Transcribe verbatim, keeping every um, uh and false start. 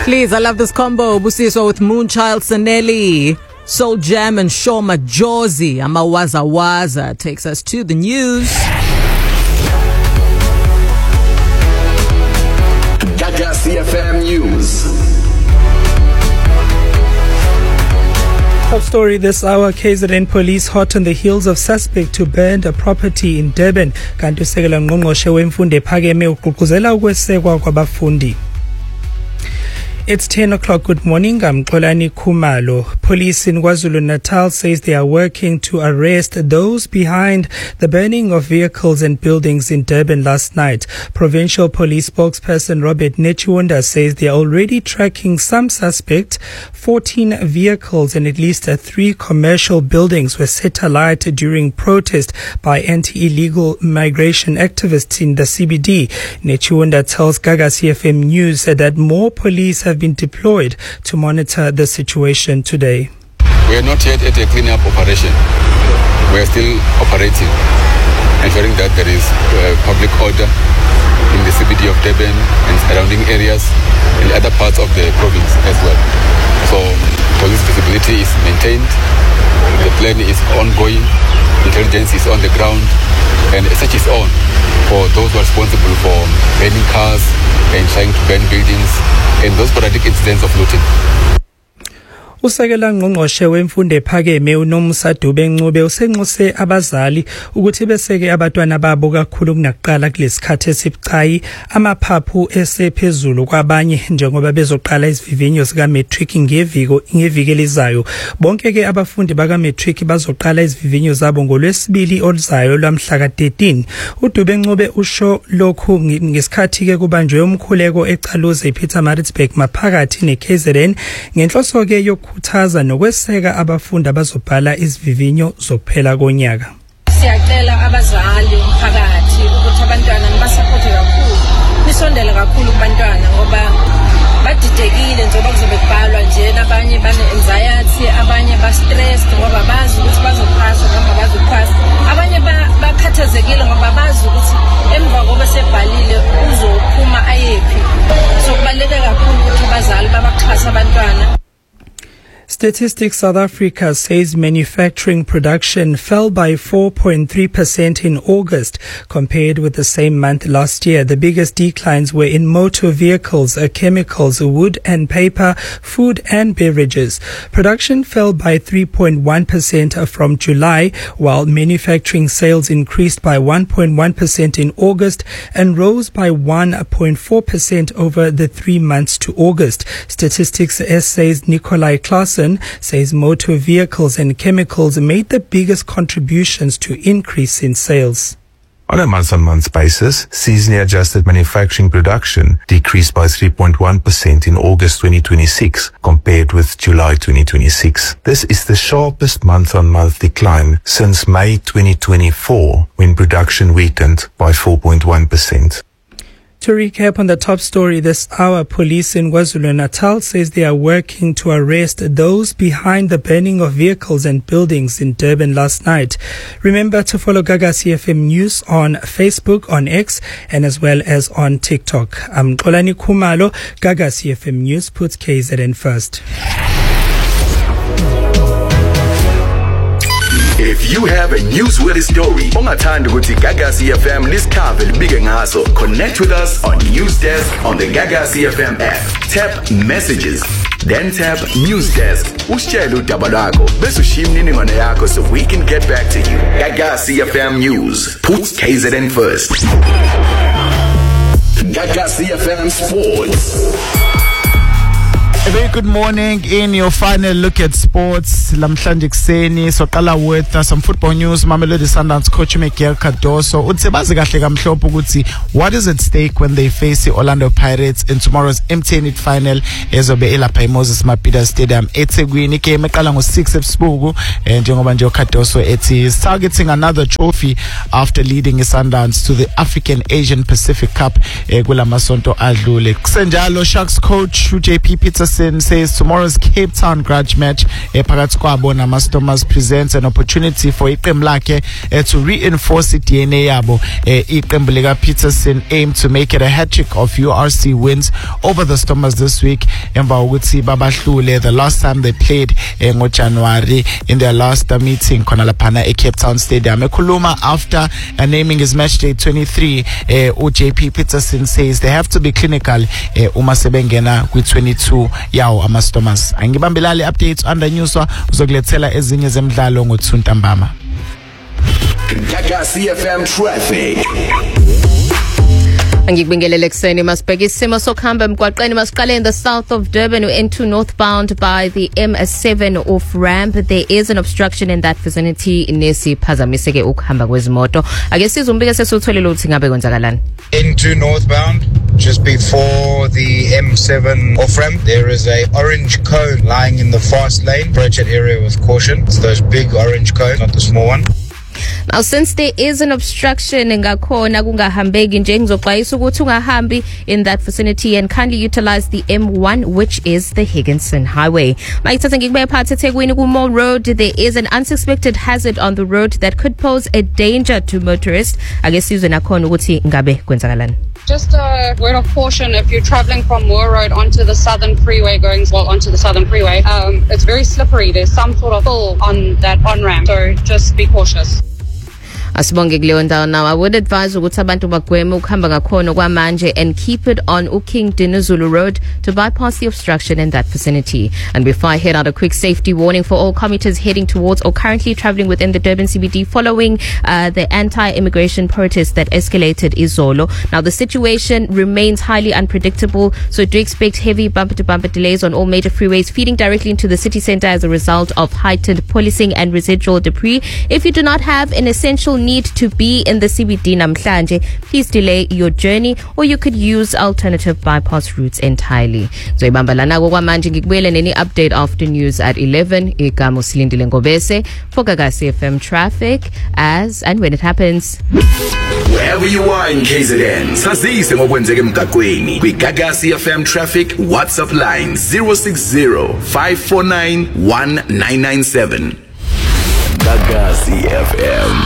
Please, I love this combo. Busiswa with Moonchild Sanelli, Soul Jam and Shoma Jozi. Amawaza Waza takes us to the news. Gaga C F M News. Top story this hour, K Z N police hot on the heels of suspect who burned a property in Durban. Kanti usekela ngqongqoshe wemfundo ephakeme ugqugquzela ukwesekwa kwabafundi. It's ten o'clock. Good morning. I'm Xolani Khumalo. Police in KwaZulu-Natal says they are working to arrest those behind the burning of vehicles and buildings in Durban last night. Provincial Police spokesperson Robert Nechiwunda says they are already tracking some suspects. fourteen vehicles and at least three commercial buildings were set alight during protest by anti-illegal migration activists in the C B D. Nechiwunda tells Gaga C F M News that more police have been deployed to monitor the situation today. We are not yet at a clean-up operation. We are still operating, ensuring that there is uh, public order in the C B D of Durban and surrounding areas and other parts of the province as well. So police visibility is maintained, the plan is ongoing, intelligence is on the ground, and search is on for those who are responsible for burning cars and trying to burn buildings and those sporadic incidents of looting. Usekela ngqongqoshe wemfundo ephakeme uNomusa Dube-Ncube usenxuse abazali ukuthi beseke abantwana babo kakhulu kunakuqala kulesikhathi esibucayi amaphaphu esephezulu kwabanye njengoba bezoqala izivivinyo zika matric ngeviko ngeviki elizayo. Bonke ke abafundi baka matric bazoqala izivivinyo zabo ngolwesibili oluzayo lwamhla ka thirteen. uDube-Ncube usho lokhu ngesikhathi ke kubanjwe umkhuleko eCaluze ePietermaritzburg maphakathi neK Z N ngenhloso ke yokukhuthaza nokweseka abafundi abazobhala izivivinyo zokuphela konyaka. Siyacela abazali umphakathi ukuthi abantwana nibasupporte kakhulu, nisondele kakhulu kubantwana ngoba badidekile njengoba kuzobe kubhalwa nje, abanye bane anxiety, abanye ba stressed ngoba bazi ukuthi bazophasa noma bazophasa, abanye bakhathazekile ngoba bazi ukuthi emva kobe sebhalile uzophuma ayephi. So kubaluleke kakhulu ukuthi abazali babaxhasa abantwana. Statistics South Africa says manufacturing production fell by four point three percent in August compared with the same month last year. The biggest declines were in motor vehicles, uh, chemicals, wood and paper, food and beverages. Production fell by three point one percent from July, while manufacturing sales increased by one point one percent in August and rose by one point four percent over the three months to August. Statistics S says Nikolai Klassen says motor vehicles and chemicals made the biggest contributions to increase in sales. On a month-on-month basis, seasonally adjusted manufacturing production decreased by three point one percent in August twenty twenty-six compared with July twenty twenty-six. This is the sharpest month-on-month decline since May twenty twenty-four, when production weakened by four point one percent. To recap on the top story this hour, police in KwaZulu-Natal says they are working to arrest those behind the burning of vehicles and buildings in Durban last night. Remember to follow Gaga C F M News on Facebook, on X, and as well as on TikTok. I'm Xolani Khumalo. Gaga C F M News puts K Z N first. If you have a newsworthy story, ongathanda ukuthi Gaga C F M lisikave libike ngaso, connect with us on News Desk on the Gaga C F M app. Tap Messages, then tap News Desk. Usitshele udaba lwakho bese ushiya imininingwane yakho so we can get back to you. Gaga C F M News puts K Z N first. Gaga C F M Sports. A very good morning in your final look at sports. Lamhlanje kuseni soqala with uh, some football news. Mamelodi Sundowns coach Miguel Cardoso uthe bazi kahle kamhlophe ukuthi what is at stake when they face the Orlando Pirates in tomorrow's M T N eight final ezobe elapha eMoses Mabhida Stadium eThekwini. Game eqala ngo six ebusuku njengoba nje uCardoso ethi is targeting another trophy after leading his Sundowns to the African Asian Pacific Cup kulamasonto adlule. Kusenjalo Sharks coach J P Peterson says tomorrow's Cape Town grudge match eh, phakathi kwabo naMastomas presents an opportunity for iqembu lakhe eh, to reinforce the D N A yabo. eh, iqembu lika Peterson aim to make it a hat-trick of U R C wins over the Stormers this week emva ukuthi babahlule the last time they played eh, ngo January in their last uh, meeting khona laphana e Cape Town Stadium. Ekhuluma after uh, naming his match day twenty-three, eh, U J P Peterson says they have to be clinical eh, uma sebengena kwi twenty-two yawo amaStormers. Angibambelali updates under newswa uzokulethela ezinye zemidlalo ngoThuntambama. Gagasi F M traffic. Ngikubingelele ekseni masibheka isimo sokuhamba emgwaqeni masiqale in the south of Durban u N two northbound by the M seven off ramp. There is an obstruction in that vicinity nesiphazamiseke ukuhamba kwezimoto. Ake sizumbike sesutholile ukuthi ngabe kwenzakalani. N two northbound just before the M seven off ramp there is a orange cone lying in the fast lane. Approach that area with caution. It's those big orange cones, not the small one. Now since there is an obstruction ngakhona kungahambeki nje ngizoxwayisa ukuthi ungahambi in that vicinity and kindly utilize the M one which is the Higginson Highway. Mayithatha ngikubeke phansi eThekwini ku Mall Road. There is an unsuspected hazard on the road that could pose a danger to motorists. Ake sizwe nakhona ukuthi ngabe kwenzakalani. Just a word of caution if you're traveling from Moore Road onto the Southern Freeway, going well onto the Southern Freeway. Um, it's very slippery. There's some sort of pull on that on-ramp, so just be cautious. Asibonge kuleyo ndawo. Now I would advise ukuthi abantu bagweme ukuhamba ngakhona kwamanje and keep it on King Dinizulu Road to bypass the obstruction in that vicinity. And before I head out, a quick safety warning for all commuters heading towards or currently traveling within the Durban C B D following uh, the anti-immigration protest that escalated Izolo. Now the situation remains highly unpredictable, so do expect heavy bumper-to-bumper delays on all major freeways feeding directly into the city centre as a result of heightened policing and residual debris. If you do not have an essential need to be in the C B D namhlanje, please delay your journey or you could use alternative bypass routes entirely. Zoibambalana kwamanje ngikubuyele neni update after news at eleven. Igama usilindile Ngobese for Gagasi F M traffic as and when it happens. Wherever you are in K Z N, sazise ngokwenzeka emgaqweni. Kwi Gagasi F M traffic WhatsApp line zero six zero five four nine one nine nine seven. Gagasi F M.